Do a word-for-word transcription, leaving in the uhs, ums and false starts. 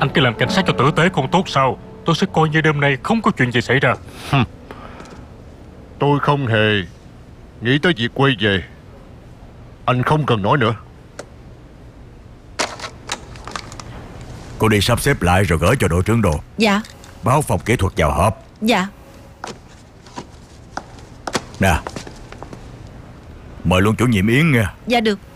Anh cứ làm cảnh sát cho tử tế không tốt sao? Tôi sẽ coi như đêm nay không có chuyện gì xảy ra. Tôi không hề nghĩ tới việc quay về. Anh không cần nói nữa. Cô đi sắp xếp lại rồi gửi cho đội trưởng Đồ. Dạ. Báo phòng kỹ thuật vào họp. Dạ. Nè, mời luôn chủ nhiệm Yến nha. Dạ được.